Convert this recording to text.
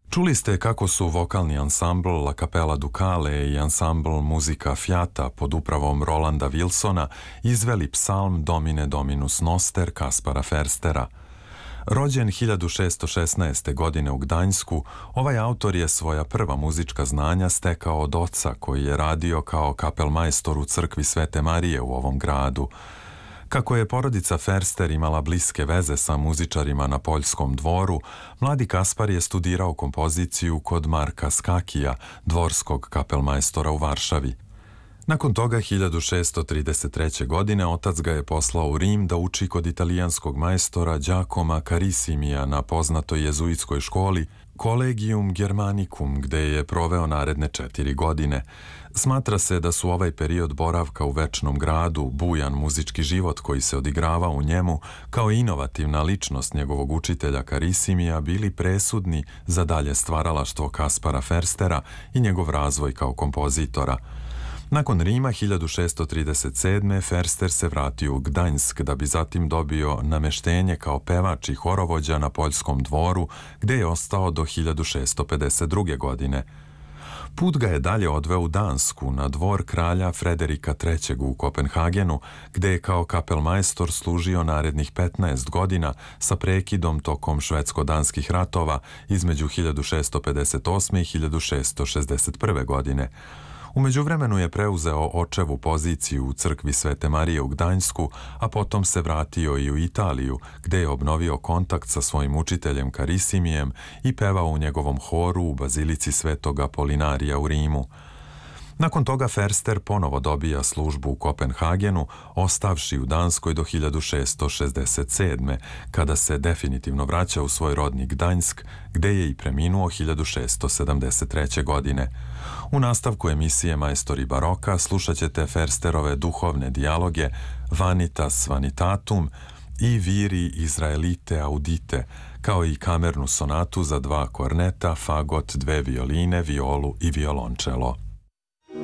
Čuli ste kako su vokalni ansambl La Capella Ducale i ansambl Muzika Fiata pod upravom Rolanda Wilsona izveli psalm Domine Dominus Noster Kaspara Ferstera. Rođen 1616. godine u Gdańsku, ovaj autor je svoja prva muzička znanja stekao od oca koji je radio kao kapelmajstor u crkvi Svete Marije u ovom gradu. Kako je porodica Ferster imala bliske veze sa muzičarima na Poljskom dvoru, mladi Kaspar je studirao kompoziciju kod Marka Skakija, dvorskog kapelmajstora u Varšavi. Nakon toga, 1633. godine, otac ga je poslao u Rim da uči kod italijanskog majstora Giacoma Carissimija na poznatoj jezuitskoj školi Collegium Germanicum, gde je proveo naredne 4 godine. Smatra se da su ovaj period boravka u večnom gradu, bujan muzički život koji se odigrava u njemu, kao inovativna ličnost njegovog učitelja Carissimija bili presudni za dalje stvaralaštvo Kaspara Ferstera i njegov razvoj kao kompozitora. Nakon Rima 1637. Ferster se vratio u Gdańsk da bi zatim dobio nameštenje kao pevač i horovođa na Poljskom dvoru, gde je ostao do 1652. godine. Put ga je dalje odveo u Dansku, na dvor kralja Frederika III. U Kopenhagenu, gde je kao kapelmajstor služio narednih 15 godina sa prekidom tokom švedsko-danskih ratova između 1658. i 1661. godine. U međuvremenu je preuzeo očevu poziciju u crkvi Svete Marije u Gdańsku, a potom se vratio i u Italiju, gde je obnovio kontakt sa svojim učiteljem Carissimijem i pevao u njegovom horu u bazilici Svetog Apolinarija u Rimu. Nakon toga Ferster ponovo dobija službu u Kopenhagenu, ostavši u Danskoj do 1667. kada se definitivno vraća u svoj rodni Gdańsk, gde je i preminuo 1673. godine. U nastavku emisije Majstori baroka slušat ćete Fersterove duhovne dijaloge Vanitas Vanitatum i Viri Izraelite Audite, kao i kamernu sonatu za 2 korneta, fagot, 2 violine, violu i violončelo.